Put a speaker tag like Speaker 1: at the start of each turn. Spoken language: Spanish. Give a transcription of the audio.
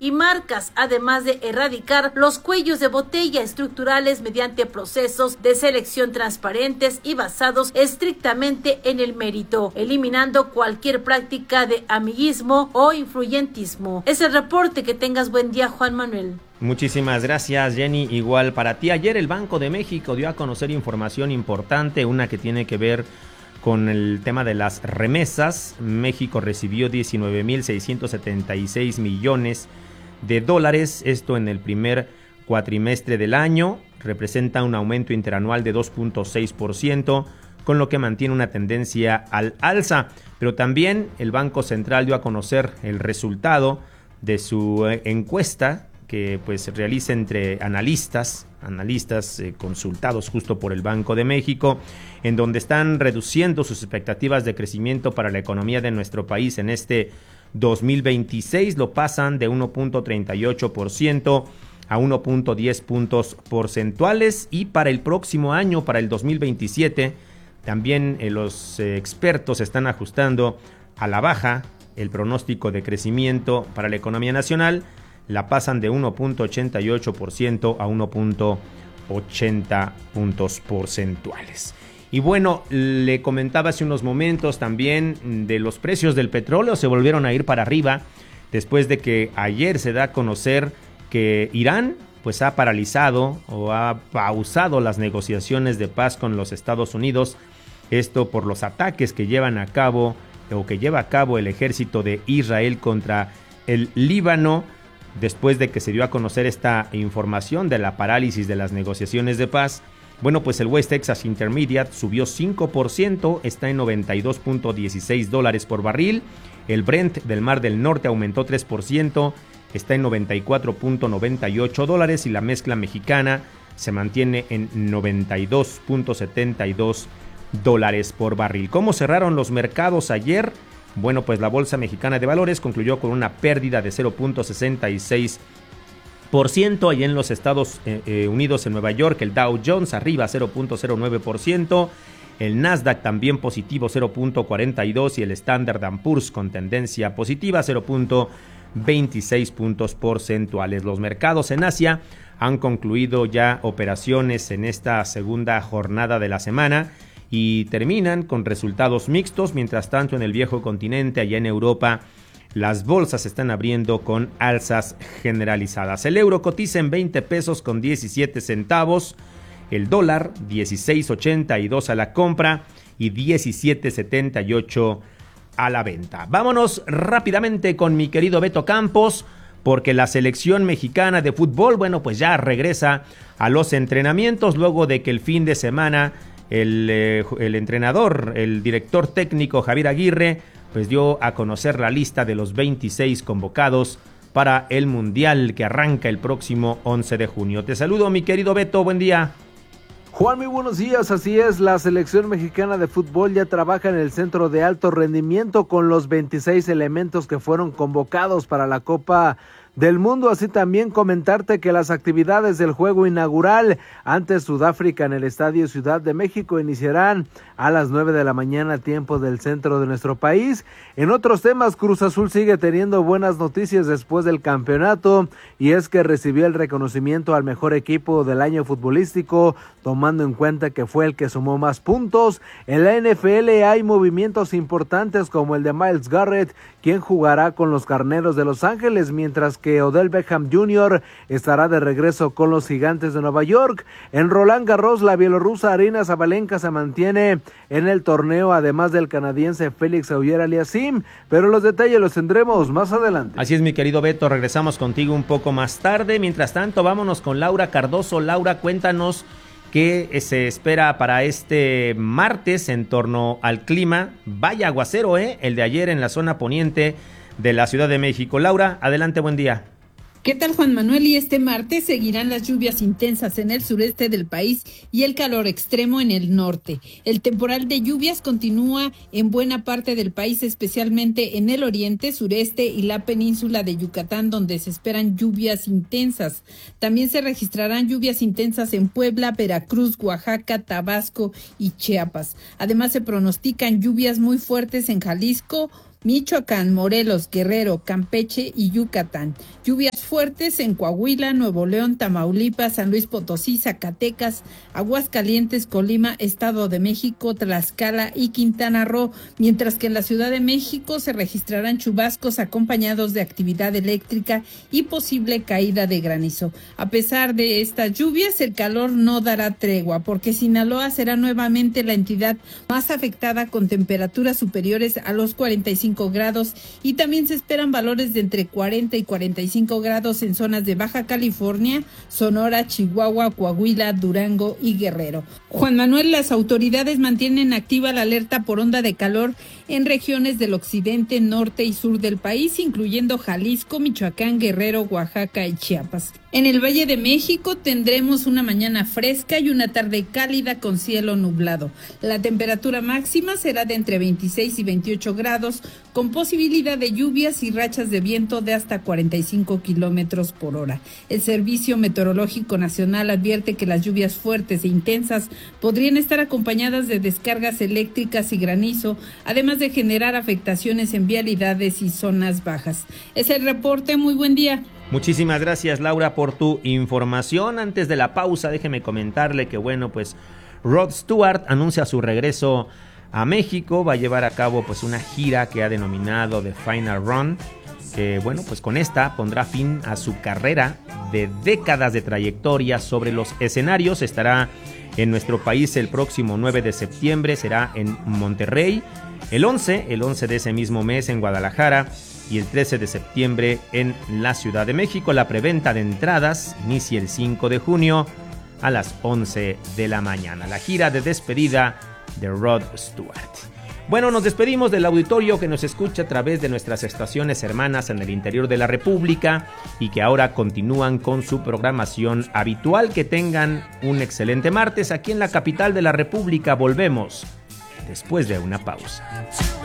Speaker 1: y marcas, además de erradicar los cuellos de botella estructurales mediante procesos de selección transparentes y basados estrictamente en el mérito, eliminando cualquier práctica de amiguismo o influyentismo. Es el reporte. Que tengas buen día, Juan Manuel.
Speaker 2: Muchísimas gracias, Jenny. Igual para ti. Ayer el Banco de México dio a conocer información importante, una que tiene que ver con el tema de las remesas. México recibió 19,676 millones de dólares, esto en el primer cuatrimestre del año, representa un aumento interanual de 2.6%, con lo que mantiene una tendencia al alza. Pero también el Banco Central dio a conocer el resultado de su encuesta que pues realiza entre analistas consultados justo por el Banco de México, en donde están reduciendo sus expectativas de crecimiento para la economía de nuestro país en este 2026, lo pasan de 1.38% a 1.10 puntos porcentuales, y para el próximo año, para el 2027, también los expertos están ajustando a la baja el pronóstico de crecimiento para la economía nacional, la pasan de 1.88% a 1.80 puntos porcentuales. Y bueno, le comentaba hace unos momentos también de los precios del petróleo, se volvieron a ir para arriba después de que ayer se da a conocer que Irán pues ha paralizado o ha pausado las negociaciones de paz con los Estados Unidos, esto por los ataques que lleva a cabo el ejército de Israel contra el Líbano. Después de que se dio a conocer esta información de la parálisis de las negociaciones de paz, bueno, pues el West Texas Intermediate subió 5%, está en $92.16 por barril. El Brent del Mar del Norte aumentó 3%, está en $94.98, y la mezcla mexicana se mantiene en $92.72 por barril. ¿Cómo cerraron los mercados ayer? Bueno, pues la Bolsa Mexicana de Valores concluyó con una pérdida de 0.66%. Allí en los Estados Unidos, en Nueva York, el Dow Jones arriba 0.09%, el Nasdaq también positivo 0.42% y el Standard & Poor's con tendencia positiva 0.26 puntos porcentuales. Los mercados en Asia han concluido ya operaciones en esta segunda jornada de la semana y terminan con resultados mixtos. Mientras tanto, en el viejo continente, allá en Europa, las bolsas están abriendo con alzas generalizadas. El euro cotiza en 20 pesos con 17 centavos, el dólar 16.82 a la compra y 17.78 a la venta. Vámonos rápidamente con mi querido Beto Campos, porque la selección mexicana de fútbol, bueno, pues ya regresa a los entrenamientos luego de que el fin de semana el entrenador, el director técnico Javier Aguirre, pues dio a conocer la lista de los 26 convocados para el Mundial que arranca el próximo 11 de junio. Te saludo, mi querido Beto, buen día.
Speaker 3: Juan, muy buenos días. Así es, la selección mexicana de fútbol ya trabaja en el centro de alto rendimiento con los 26 elementos que fueron convocados para la Copa del Mundo. Así también comentarte que las actividades del juego inaugural ante Sudáfrica en el Estadio Ciudad de México iniciarán a las 9 de la mañana, tiempo del centro de nuestro país. En otros temas, Cruz Azul sigue teniendo buenas noticias después del campeonato, y es que recibió el reconocimiento al mejor equipo del año futbolístico, tomando en cuenta que fue el que sumó más puntos. En la NFL hay movimientos importantes como el de Myles Garrett, quien jugará con los Carneros de Los Ángeles, mientras que Odell Beckham Jr. estará de regreso con los Gigantes de Nueva York. En Roland Garros, la bielorrusa Aryna Sabalenka se mantiene en el torneo, además del canadiense Félix Auger-Aliassime, pero los detalles los tendremos más adelante.
Speaker 2: Así es, mi querido Beto, regresamos contigo un poco más tarde. Mientras tanto, vámonos con Laura Cardoso. Laura, cuéntanos qué se espera para este martes en torno al clima. Vaya aguacero, el de ayer en la zona poniente de la Ciudad de México. Laura, adelante, buen día.
Speaker 4: ¿Qué tal, Juan Manuel? Y este martes seguirán las lluvias intensas en el sureste del país y el calor extremo en el norte. El temporal de lluvias continúa en buena parte del país, especialmente en el oriente, sureste y la península de Yucatán, donde se esperan lluvias intensas. También se registrarán lluvias intensas en Puebla, Veracruz, Oaxaca, Tabasco y Chiapas. Además, se pronostican lluvias muy fuertes en Jalisco, Michoacán, Morelos, Guerrero, Campeche y Yucatán. Lluvias fuertes en Coahuila, Nuevo León, Tamaulipas, San Luis Potosí, Zacatecas, Aguascalientes, Colima, Estado de México, Tlaxcala y Quintana Roo, mientras que en la Ciudad de México se registrarán chubascos acompañados de actividad eléctrica y posible caída de granizo. A pesar de estas lluvias, el calor no dará tregua, porque Sinaloa será nuevamente la entidad más afectada con temperaturas superiores a los 45 grados y también se esperan valores de entre 40 y 45 grados en zonas de Baja California, Sonora, Chihuahua, Coahuila, Durango y Guerrero. Juan Manuel, las autoridades mantienen activa la alerta por onda de calor en regiones del occidente, norte y sur del país, incluyendo Jalisco, Michoacán, Guerrero, Oaxaca y Chiapas. En el Valle de México tendremos una mañana fresca y una tarde cálida con cielo nublado. La temperatura máxima será de entre 26 y 28 grados, con posibilidad de lluvias y rachas de viento de hasta 45 kilómetros por hora. El Servicio Meteorológico Nacional advierte que las lluvias fuertes e intensas podrían estar acompañadas de descargas eléctricas y granizo, además de generar afectaciones en vialidades y zonas bajas. Es el reporte. Muy buen día.
Speaker 2: Muchísimas gracias, Laura, por tu información. Antes de la pausa, déjeme comentarle que, Rod Stewart anuncia su regreso a México. Va a llevar a cabo, una gira que ha denominado The Final Run, que, con esta pondrá fin a su carrera de décadas de trayectoria sobre los escenarios. Estará en nuestro país el próximo 9 de septiembre, será en Monterrey, el 11 de ese mismo mes en Guadalajara, y el 13 de septiembre en la Ciudad de México. La preventa de entradas inicia el 5 de junio a las 11 de la mañana. La gira de despedida de Rod Stewart. Nos despedimos del auditorio que nos escucha a través de nuestras estaciones hermanas en el interior de la República y que ahora continúan con su programación habitual. Que tengan un excelente martes aquí en la capital de la República. Volvemos después de una pausa.